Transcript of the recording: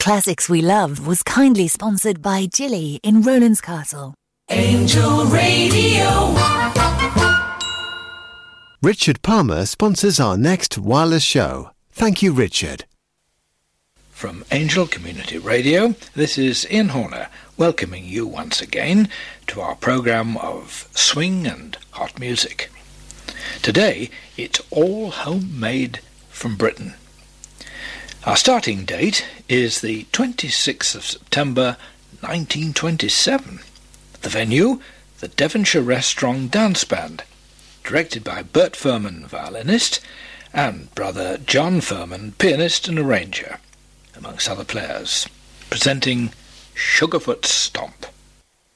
Classics We Love was kindly sponsored by Jilly in Roland's Castle. Angel Radio. Richard Palmer sponsors our next wireless show. Thank you, Richard. From Angel Community Radio, this is Ian Horner, welcoming you once again to our programme of swing and hot music. Today, it's all homemade from Britain. Our starting date is the 26th of September 1927. The venue, the Devonshire Restaurant Dance Band, directed by Bert Furman, violinist, and brother John Furman, pianist and arranger, amongst other players, presenting Sugarfoot Stomp.